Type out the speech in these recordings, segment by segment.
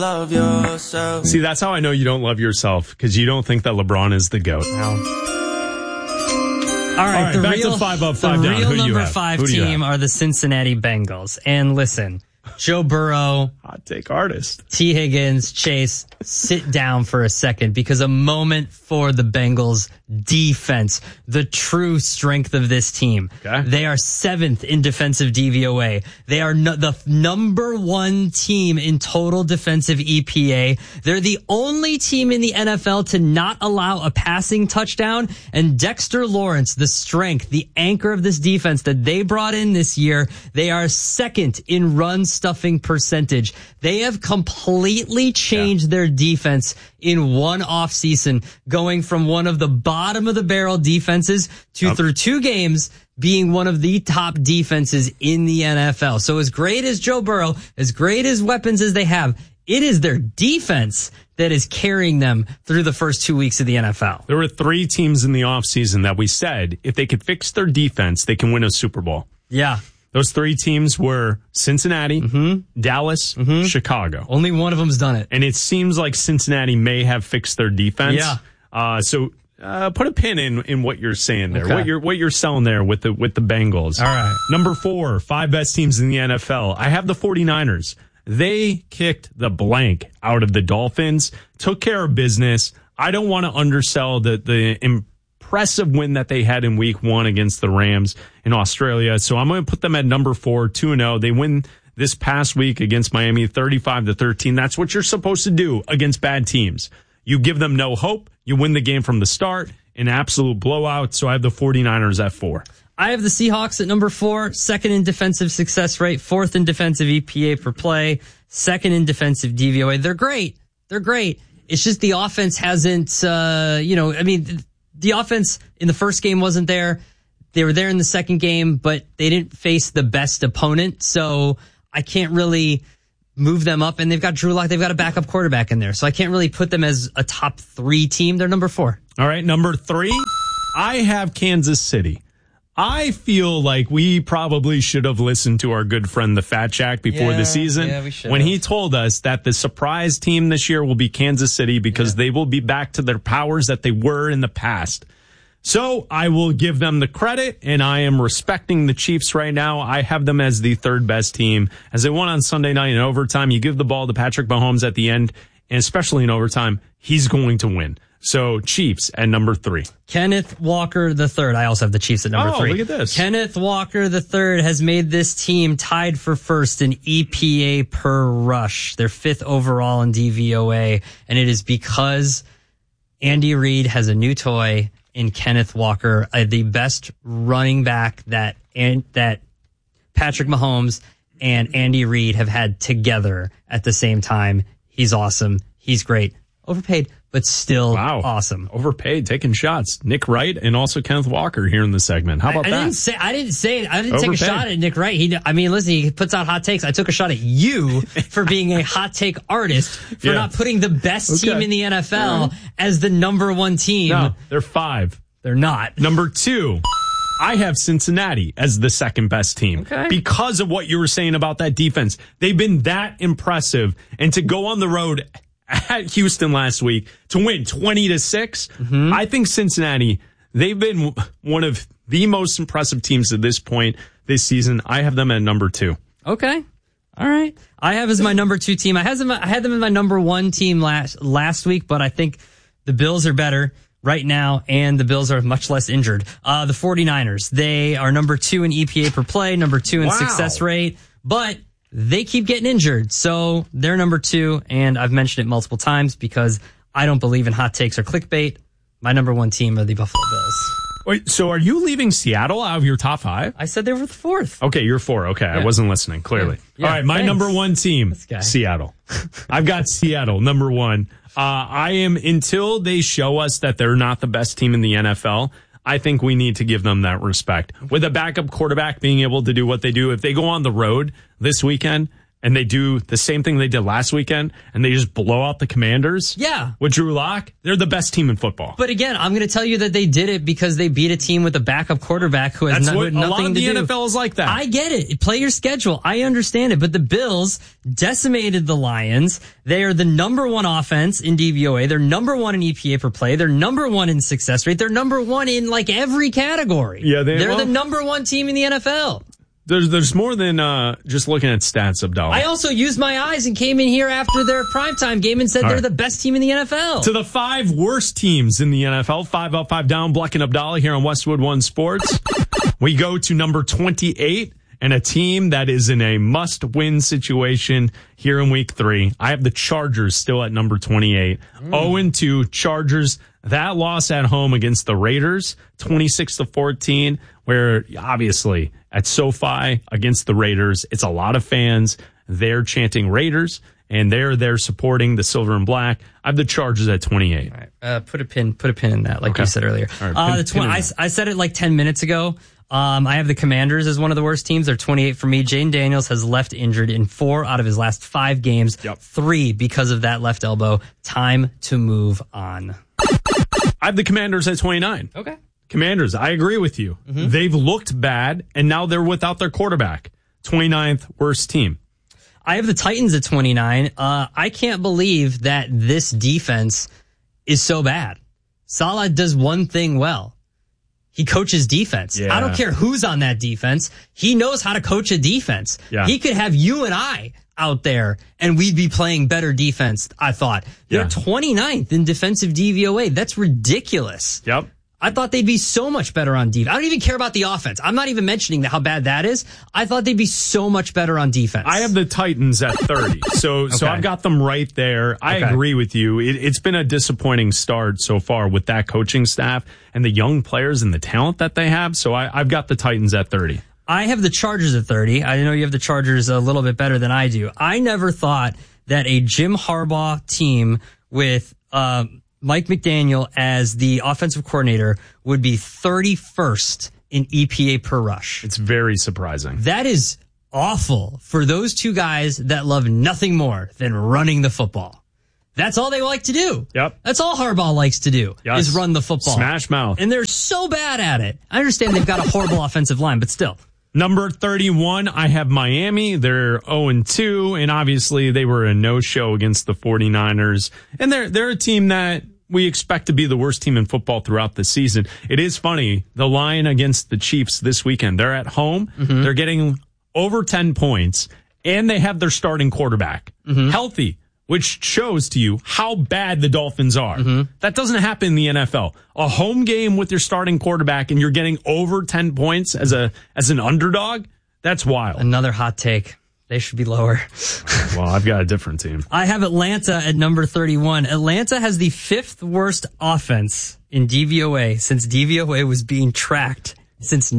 Love yourself. See, that's how I know you don't love yourself, because you don't think that LeBron is the GOAT. All right, back to 5 up, 5 down. The real Who do you number have? 5 Who do you team have? are the Cincinnati Bengals. And listen, Joe Burrow, Hot take artist. T. Higgins, Chase, sit down for a second, because a moment for the Bengals defense, the true strength of this team. Okay. They are 7th in defensive DVOA. They are the number 1 team in total defensive EPA. They're the only team in the NFL to not allow a passing touchdown. And Dexter Lawrence, the strength, the anchor of this defense that they brought in this year, they are 2nd in run stuffing percentage. They have completely changed their defense in one offseason, going from one of the bottom of the barrel defenses to through 2 games being one of the top defenses in the NFL. So as great as Joe Burrow, as great as weapons as they have, it is their defense that is carrying them through the first 2 weeks of the NFL. There were 3 teams in the offseason that we said if they could fix their defense, they can win a Super Bowl. Yeah. Those 3 teams were Cincinnati, Dallas, Chicago. Only one of them's done it. And it seems like Cincinnati may have fixed their defense. Yeah. So put a pin in what you're saying there, Okay. what you're selling there with the Bengals. All right. Number 4, 5 best teams in the NFL. I have the 49ers. They kicked the blank out of the Dolphins, took care of business. I don't want to undersell the impressive win that they had in week 1 against the Rams in Australia. So I'm going to put them at number 4, 2-0. They win this past week against Miami 35-13. That's what you're supposed to do against bad teams. You give them no hope. You win the game from the start, an absolute blowout. So I have the 49ers at 4. I have the Seahawks at number 4, 2nd in defensive success rate, 4th in defensive EPA per play, 2nd in defensive DVOA. They're great. They're great. It's just the offense hasn't, the offense in the first game wasn't there. They were there in the second game, but they didn't face the best opponent. So I can't really move them up. And they've got Drew Lock. They've got a backup quarterback in there. So I can't really put them as a top 3 team. They're number 4. All right. Number 3, I have Kansas City. I feel like we probably should have listened to our good friend, the Fat Jack, before the season. Yeah, we should when have. he told us that the surprise team this year will be Kansas City because they will be back to their powers that they were in the past. So I will give them the credit, and I am respecting the Chiefs right now. I have them as the 3rd best team. As they won on Sunday night in overtime, you give the ball to Patrick Mahomes at the end, and especially in overtime, he's going to win. So Chiefs at number 3. Kenneth Walker III. I also have the Chiefs at number 3. Oh, look at this. Kenneth Walker III has made this team tied for first in EPA per rush. They're 5th overall in DVOA, and it is because Andy Reid has a new toy in Kenneth Walker, the best running back that Patrick Mahomes and Andy Reid have had together at the same time. He's awesome. He's great. Overpaid, but still awesome. Overpaid, taking shots. Nick Wright and also Kenneth Walker here in the segment. How about that? I didn't take a shot at Nick Wright. Listen, he puts out hot takes. I took a shot at you for being a hot take artist, for not putting the best team in the NFL as the number 1 team. No, they're 5. They're not. Number 2, I have Cincinnati as the 2nd best team because of what you were saying about that defense. They've been that impressive, and to go on the road at Houston last week to win 20-6. I think Cincinnati, they've been one of the most impressive teams at this point this season. I have them at number 2. Okay. All right. I have as my number 2 team. I had them as my number 1 team last week, but I think the Bills are better right now, and the Bills are much less injured. The 49ers, they are number 2 in EPA per play, number 2 in success rate, but they keep getting injured. So they're number 2, and I've mentioned it multiple times because I don't believe in hot takes or clickbait. My number 1 team are the Buffalo Bills. Wait, so are you leaving Seattle out of your top 5? I said they were the 4th. Okay, you're 4. Okay, I wasn't listening, clearly. Yeah, all right, my number 1 team, This guy. Seattle. I've got Seattle, number 1. I am, until they show us that they're not the best team in the NFL, I think we need to give them that respect. With a backup quarterback being able to do what they do, if they go on the road this weekend, and they do the same thing they did last weekend, and they just blow out the Commanders. Yeah. With Drew Lock, they're the best team in football. But again, I'm going to tell you that they did it because they beat a team with a backup quarterback who has nothing to do. A lot of the NFL is like that. I get it. Play your schedule. I understand it. But the Bills decimated the Lions. They are the number one offense in DVOA. They're number one in EPA per play. They're number one in success rate. They're number one in like every category. Yeah, they're the number one team in the NFL. There's more than just looking at stats, Abdallah. I also used my eyes and came in here after their primetime game and said they're the best team in the NFL. To the 5 worst teams in the NFL, 5 up, 5 down, Bleck and Abdallah here on Westwood One Sports. We go to number 28 and a team that is in a must-win situation here in Week 3. I have the Chargers still at number 28. 0-2 Chargers. That loss at home against the Raiders, 26-14, where obviously at SoFi against the Raiders, it's a lot of fans. They're chanting Raiders, and they're supporting the silver and black. I have the Chargers at 28. All right. Put a pin in that, like you said earlier. All right, I said it like 10 minutes ago. I have the Commanders as one of the worst teams. They're 28 for me. Jane Daniels has left injured in 4 out of his last 5 games. 3 because of that left elbow. Time to move on. I have the Commanders at 29. Okay. Commanders, I agree with you. They've looked bad, and now they're without their quarterback. 29th worst team. I have the Titans at 29. I can't believe that this defense is so bad. Saleh does one thing well. He coaches defense. Yeah. I don't care who's on that defense. He knows how to coach a defense. Yeah. He could have you and I out there and we'd be playing better defense, I thought. They're 29th in defensive DVOA. That's ridiculous. Yep. I thought they'd be so much better on defense. I don't even care about the offense. I'm not even mentioning how bad that is. I thought they'd be so much better on defense. I have the Titans at 30. So I've got them right there. I agree with you. It's been a disappointing start so far with that coaching staff and the young players and the talent that they have. So I've got the Titans at 30. I have the Chargers at 30. I know you have the Chargers a little bit better than I do. I never thought that a Jim Harbaugh team with Mike McDaniel as the offensive coordinator would be 31st in EPA per rush. It's very surprising. That is awful for those two guys that love nothing more than running the football. That's all they like to do. Yep. That's all Harbaugh likes to do is run the football. Smash mouth. And they're so bad at it. I understand they've got a horrible offensive line, but still. Number 31, I have Miami. They're 0-2, and obviously they were a no-show against the 49ers. And they're a team that we expect to be the worst team in football throughout the season. It is funny, the line against the Chiefs this weekend, they're at home. They're getting over 10 points, and they have their starting quarterback healthy, which shows to you how bad the Dolphins are. That doesn't happen in the NFL. A home game with your starting quarterback and you're getting over 10 points as an underdog, that's wild. Another hot take. They should be lower. Well, I've got a different team. I have Atlanta at number 31. Atlanta has the 5th worst offense in DVOA since DVOA was being tracked since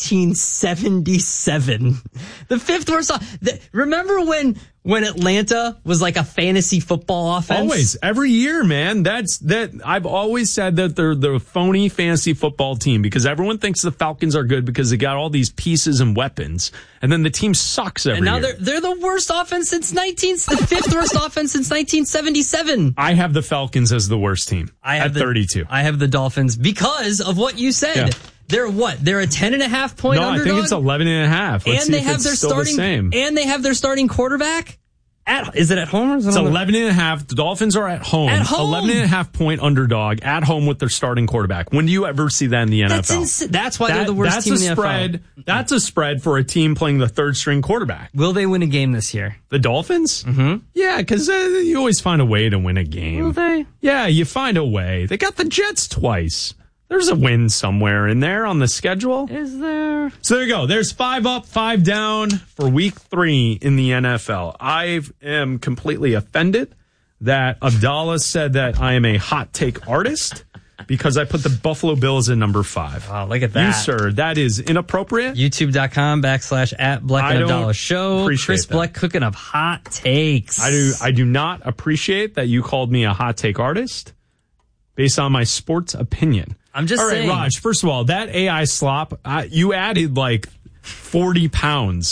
1977. The 5th worst. Remember when Atlanta was like a fantasy football offense? Always, every year, man. I've always said that they're the phony fantasy football team because everyone thinks the Falcons are good because they got all these pieces and weapons, and then the team sucks every year. And now they're the worst offense since the 5th worst offense since 1977. I have the Falcons as the worst team at 32. I have the Dolphins because of what you said. Yeah. They're what? They're a 10.5 point underdog? No, I think it's 11.5. And they have their starting, and they have their starting quarterback. Is it at home or is it it's 11.5. The Dolphins are at home. 11.5 point underdog at home with their starting quarterback. When do you ever see that in the NFL? That's why they're the worst team in the NFL. That's a spread for a team playing the third string quarterback. Will they win a game this year? The Dolphins? Yeah, because you always find a way to win a game. Will they? Yeah, you find a way. They got the Jets twice. There's a win somewhere in there on the schedule. Is there? So there you go. There's 5 up, 5 down for week 3 in the NFL. I am completely offended that Abdallah said that I am a hot take artist because I put the Buffalo Bills at number 5. Oh, look at that. You, sir, that is inappropriate. YouTube.com/@Bleck Show. Chris Bleck cooking up hot takes. I do not appreciate that you called me a hot take artist based on my sports opinion. I'm just saying. All right, Raj, first of all, that AI slop, you added like 40 pounds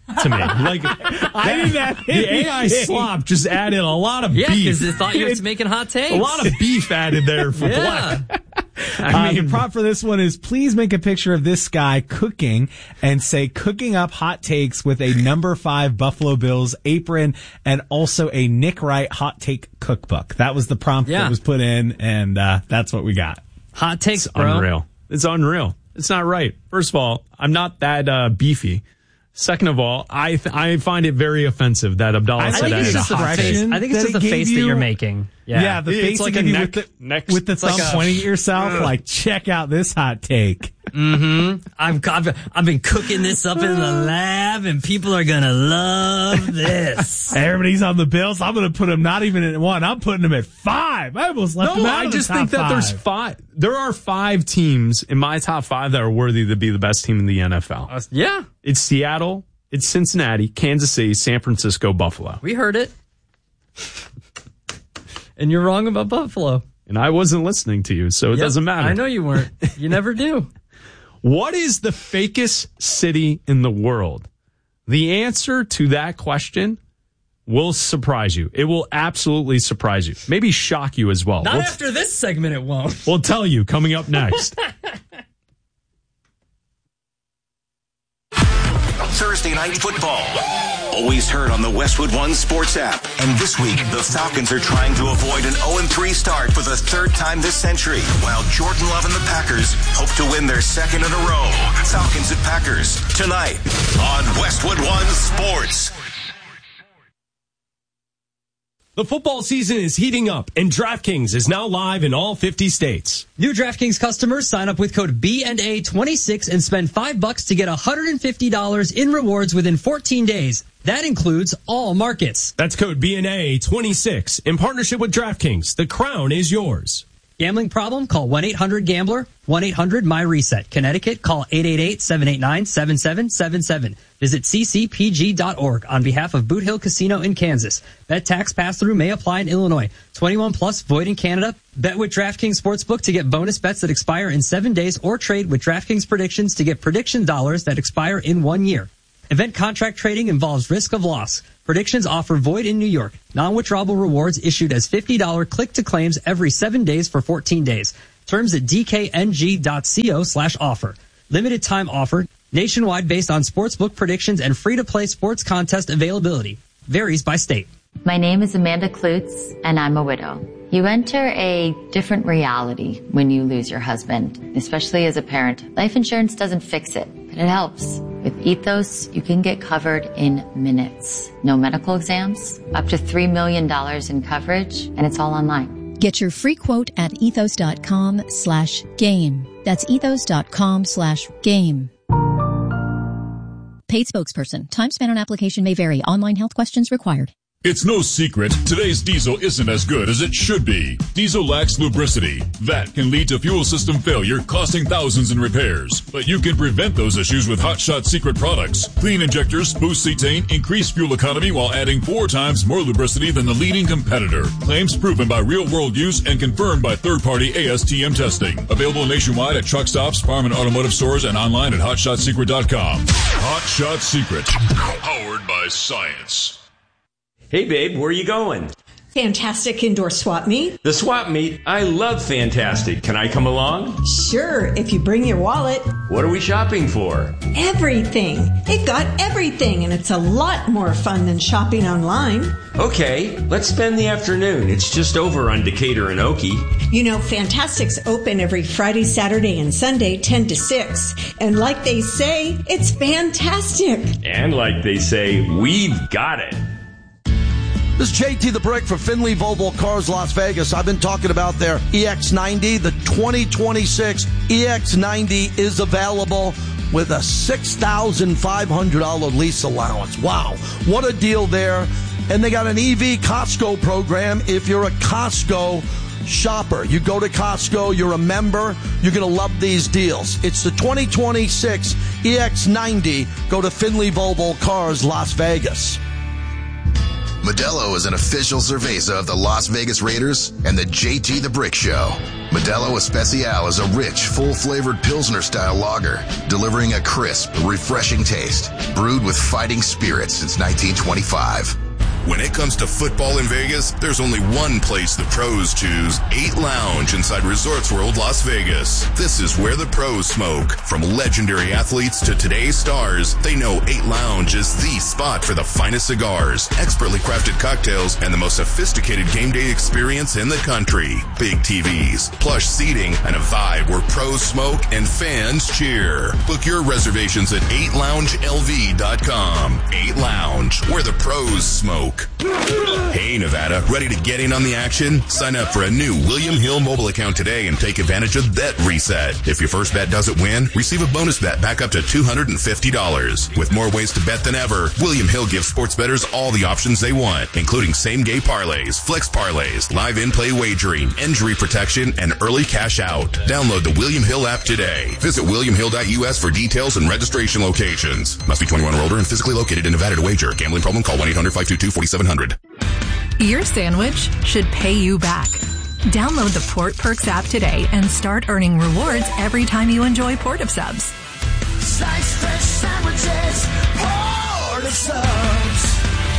to me. Like the AI slop just added a lot of beef. because they thought you were making hot takes. A lot of beef added there for Black. The prop for this one is please make a picture of this guy cooking and say cooking up hot takes with a number 5 Buffalo Bills apron and also a Nick Wright hot take cookbook. That was the prompt that was put in, and that's what we got. Hot takes, It's unreal. It's unreal. It's not right. First of all, I'm not that beefy. Second of all, I find it very offensive that Abdallah said that. I think it's just the face that you're making. Yeah, the face like you a give neck, you with the thumb pointing at yourself, like, check out this hot take. I've been cooking this up in the lab, and people are gonna love this. Everybody's on the Bills. I'm gonna put them not even at 1. I'm putting them at 5. I almost left them out. I just think that there's 5. There are 5 teams in my top 5 that are worthy to be the best team in the NFL. Yeah, it's Seattle, it's Cincinnati, Kansas City, San Francisco, Buffalo. We heard it. And you're wrong about Buffalo. And I wasn't listening to you, so it doesn't matter. I know you weren't. You never do. What is the fakest city in the world? The answer to that question will surprise you. It will absolutely surprise you. Maybe shock you as well. Not after this segment, it won't. We'll tell you coming up next. Thursday Night Football. Always heard on the Westwood One Sports app. And this week, the Falcons are trying to avoid an 0-3 start for the 3rd time this century, while Jordan Love and the Packers hope to win their 2nd in a row. Falcons at Packers, tonight on Westwood One Sports. The football season is heating up, and DraftKings is now live in all 50 states. New DraftKings customers sign up with code BNA26 and spend $5 to get $150 in rewards within 14 days. That includes all markets. That's code BNA26 in partnership with DraftKings. The crown is yours. Gambling problem? Call 1-800-GAMBLER, 1-800-MY-RESET. Connecticut, call 888-789-7777. Visit ccpg.org on behalf of Boot Hill Casino in Kansas. Bet tax pass-through may apply in Illinois. 21 plus, void in Canada. Bet with DraftKings Sportsbook to get bonus bets that expire in 7 days, or trade with DraftKings Predictions to get prediction dollars that expire in 1 year. Event contract trading involves risk of loss. Predictions offer void in New York. Non-withdrawable rewards issued as $50 click-to-claims every 7 days for 14 days. Terms at dkng.co/offer. Limited time offer. Nationwide based on sportsbook predictions and free-to-play sports contest availability. Varies by state. My name is Amanda Klutz, and I'm a widow. You enter a different reality when you lose your husband, especially as a parent. Life insurance doesn't fix it, but it helps. With Ethos, you can get covered in minutes. No medical exams, up to $3 million in coverage, and it's all online. Get your free quote at ethos.com/game. That's ethos.com/game. Paid spokesperson. Time spent on application may vary. Online health questions required. It's no secret, today's diesel isn't as good as it should be. Diesel lacks lubricity. That can lead to fuel system failure, costing thousands in repairs. But you can prevent those issues with Hot Shot Secret products. Clean injectors, boost cetane, increase fuel economy while adding 4 times more lubricity than the leading competitor. Claims proven by real-world use and confirmed by third-party ASTM testing. Available nationwide at truck stops, farm and automotive stores, and online at HotShotSecret.com. Hot Shot Secret. Powered by science. Hey, babe, where are you going? Fantastic Indoor Swap Meet. The swap meet? I love Fantastic. Can I come along? Sure, if you bring your wallet. What are we shopping for? Everything. They've got everything, and it's a lot more fun than shopping online. Okay, let's spend the afternoon. It's just over on Decatur and Okie. You know, Fantastic's open every Friday, Saturday, and Sunday, 10 to 6. And like they say, it's fantastic. And like they say, we've got it. This is JT the Brick for Finley Volvo Cars Las Vegas. I've been talking about their EX90. The 2026 EX90 is available with a $6,500 lease allowance. Wow, what a deal there. And they got an EV Costco program if you're a Costco shopper. You go to Costco, you're a member, you're going to love these deals. It's the 2026 EX90. Go to Finley Volvo Cars Las Vegas. Modelo is an official cerveza of the Las Vegas Raiders and the JT the Brick Show. Modelo Especial is a rich, full-flavored Pilsner-style lager, delivering a crisp, refreshing taste, brewed with fighting spirit since 1925. When it comes to football in Vegas, there's only one place the pros choose. 8 Lounge inside Resorts World Las Vegas. This is where the pros smoke. From legendary athletes to today's stars, they know 8 Lounge is the spot for the finest cigars, expertly crafted cocktails, and the most sophisticated game day experience in the country. Big TVs, plush seating, and a vibe where pros smoke and fans cheer. Book your reservations at 8loungelv.com. 8 Lounge, where the pros smoke. Hey, Nevada, ready to get in on the action? Sign up for a new William Hill mobile account today and take advantage of Bet Reset. If your first bet doesn't win, receive a bonus bet back up to $250. With more ways to bet than ever, William Hill gives sports bettors all the options they want, including same-game parlays, flex parlays, live in-play wagering, injury protection, and early cash out. Download the William Hill app today. Visit williamhill.us for details and registration locations. Must be 21 or older and physically located in Nevada to wager. Gambling problem? Call 1-800-522-4700. Your sandwich should pay you back. Download the Port Perks app today and start earning rewards every time you enjoy Port of Subs. Slice fresh sandwiches, Port of Subs.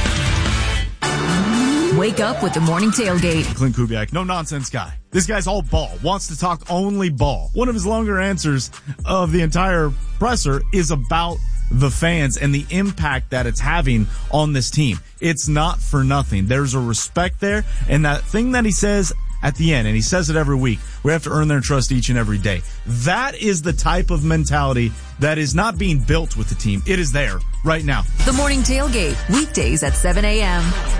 Wake up with the morning tailgate. Clint Kubiak, no nonsense guy. This guy's all ball, wants to talk only ball. One of his longer answers of the entire presser is about the fans and the impact that it's having on this team. It's not for nothing. There's a respect there, and that thing that he says at the end, and he says it every week, we have to earn their trust each and every day. That is the type of mentality that is not being built with the team. It is there right now. The morning tailgate, weekdays at 7 a.m.